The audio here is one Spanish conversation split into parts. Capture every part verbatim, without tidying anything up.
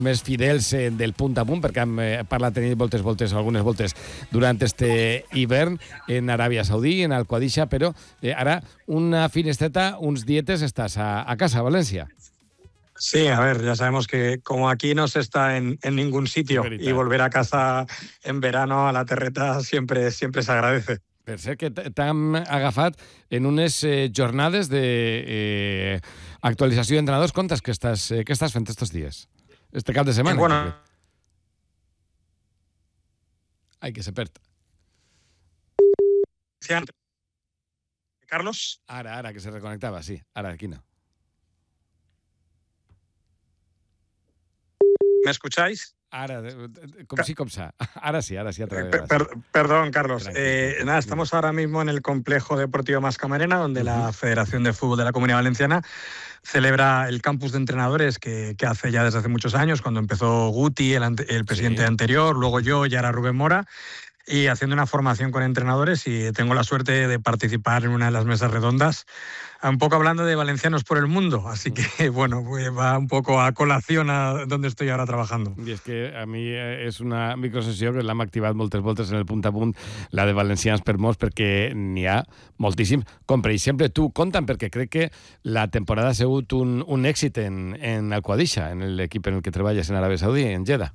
més fidels eh, del punt a punt, perquè hem eh, parlat tenir moltes voltes, algunes voltes durant este hivern en Aràbia Saudí, en Al-Quadisha, però eh, ara una finestreta, uns dietes, estàs a, a casa, a València. Sí, a ver, ya sabemos que como aquí no se está en, en ningún sitio y volver a casa en verano a la terreta siempre, siempre se agradece. Per ser que t'hem agafat en unes eh, jornades de eh, actualització d'entrenadors. Contes que estàs, eh, què estàs fent estos dies? Este cap de setmana. Bueno. Ai, que se perd. Carlos. Ara, ara, que se reconectava, sí. Ara, aquí no. ¿Me escucháis? Ahora, como sí, como sa. Ahora sí, ahora sí. Otra vez, per, per, perdón, Carlos. Eh, nada, estamos ahora mismo en el complejo deportivo Mascamarena, donde uh-huh. la Federación de Fútbol de la Comunidad Valenciana celebra el campus de entrenadores que, que hace ya desde hace muchos años, cuando empezó Guti, el, el presidente sí. anterior, luego yo y ahora Rubén Mora, y haciendo una formación con entrenadores, y tengo la suerte de participar en una de las mesas redondas, un poco hablando de valencianos por el mundo, así que bueno, va un poco a colación a donde estoy ahora trabajando. I és que a mi és una microsessió que l'hem activat moltes voltes en el punt a punt, la de valencians per molts, perquè n'hi ha moltíssim. Com per exemple tu, compta'm, perquè crec que la temporada ha sigut un, un èxit en, en Al-Quadisha, en l'equip en el que treballes en Arabia Saudí, en Jeddah.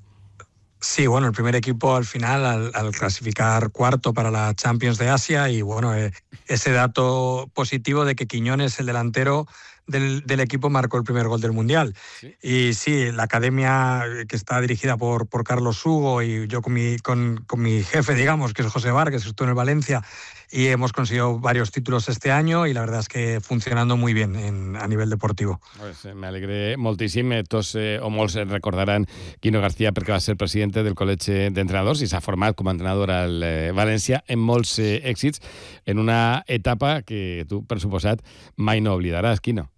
Sí, bueno, el primer equipo al final, al, al clasificar cuarto para la Champions de Asia, y bueno, eh, ese dato positivo de que Quiñones, el delantero del, del equipo, marcó el primer gol del Mundial. ¿Sí? Y sí, la academia, que está dirigida por, por Carlos Hugo, y yo con mi, con, con mi jefe, digamos, que es José Vargas, que estuvo en el Valencia, y hemos conseguido varios títulos este año, y la verdad es que funcionando muy bien en, a nivel deportivo. Pues, eh, me alegré moltíssim. Tots eh, o molts recordaran Quino García, perquè va ser president del Col·legi d'Entrenadors i s'ha format com a entrenador al eh, València en molts eh, èxits en una etapa que tu, per suposat, mai no oblidaràs, Quino.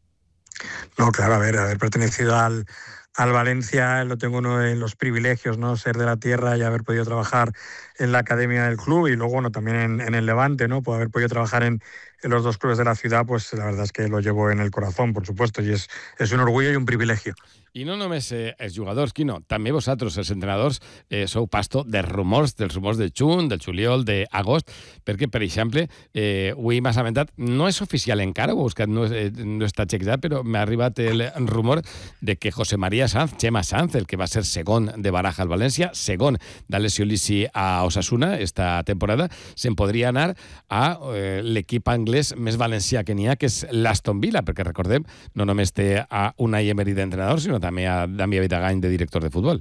No, claro, a ver, haber pertenecido al, al Valencia, lo tengo uno de los privilegios, ¿no? Ser de la tierra y haber podido trabajar en la academia del club, y luego, bueno, también en, en el Levante, ¿no? Por haber podido trabajar en, en los dos clubes de la ciudad, pues la verdad es que lo llevo en el corazón, por supuesto, y es, es un orgullo y un privilegio. I no només eh, els jugadors, Quino, també vosaltres, els entrenadors, eh, sou pasto de rumors, dels rumors de juny, del juliol, d'agost, perquè, per exemple, eh, avui m'ha assabentat, no és oficial encara, ho he buscat, no, eh, no està chequejat, però m'ha arribat el rumor de que José María Sanz, Chema Sanz, el que va ser segon de Baraja al València, segon d'Alessio Lisi a Osasuna esta temporada, se'n podria anar a eh, l'equip anglès més valencià que n'hi ha, que és l'Aston Villa, perquè recordem, no només té a Unai Emery d'entrenador, sinó també a Damià Vitagany de director de fútbol.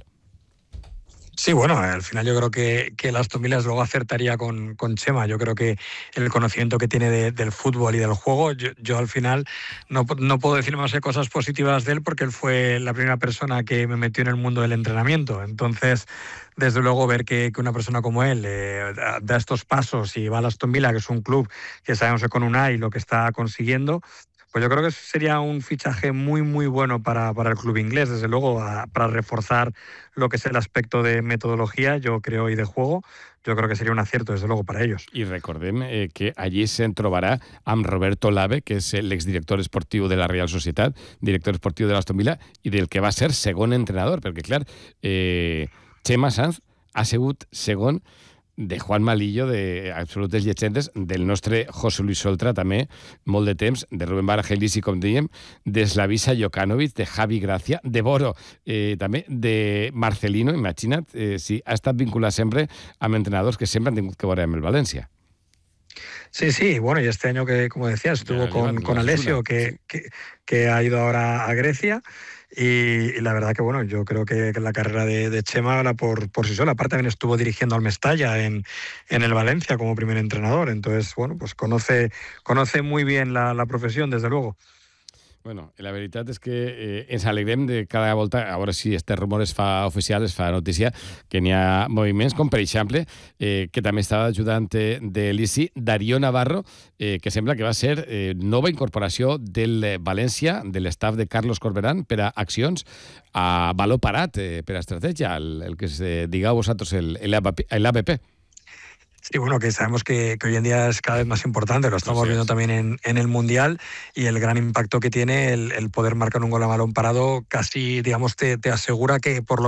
Sí, bueno, al final yo creo que, que el Aston Villa luego acertaría con, con Chema. Yo creo que el conocimiento que tiene de, del fútbol y del juego, yo, yo al final no, no puedo decir más que cosas positivas de él, porque él fue la primera persona que me metió en el mundo del entrenamiento. Entonces, desde luego, ver que, que una persona como él eh, da estos pasos y va al Aston Villa, que es un club que sabemos que con Unai lo que está consiguiendo, pues yo creo que sería un fichaje muy, muy bueno para, para el club inglés, desde luego, a, para reforzar lo que es el aspecto de metodología, yo creo, y de juego. Yo creo que sería un acierto, desde luego, para ellos. I recordem eh, que allí se'n trobarà amb Roberto Lave, que és l'exdirector esportiu de la Real Societat, director esportiu de l'Aston Villa, i del que va ser segon entrenador, perquè, clar, eh, Chema Sanz ha sigut segon de Juan Malillo, de absolutes llegendes, del nostre José Luis Oltra, també, molt de temps, de Rubén Barajelisi, com dèiem, de Slavisa Jokanovic, de Javi Gracia, de Boro, eh, també, de Marcelino, imagina't, eh, si ha estat vinculat sempre amb entrenadors que sempre han tingut que veure amb el València. Sí, sí, bueno, y este año que, como decía, estuvo ya, con, con Alessio, que, que, que ha ido ahora a Grecia. Y, y la verdad que, bueno, yo creo que, que la carrera de, de Chema habla por, por sí sola. Aparte, también estuvo dirigiendo al Mestalla en, en el Valencia como primer entrenador. Entonces, bueno, pues conoce, conoce muy bien la, la profesión, desde luego. Bueno, la veritat és que eh, ens alegrem de cada volta, a veure si este rumor es fa oficial, es fa notícia, que n'hi ha moviments, com per exemple, eh, que també estava ajudant de l'I C I, Darío Navarro, eh, que sembla que va ser eh, nova incorporació del València, de l'estaf de Carlos Corberán, per a accions a valor parat, eh, per a estratègia, el, el que es eh, digueu vosaltres, l'A B P. Sí, bueno, que sabemos que, que hoy en día es cada vez más importante, lo estamos Así viendo es. también en, en el Mundial, y el gran impacto que tiene el, el poder marcar un gol a balón parado casi, digamos, te, te asegura que por lo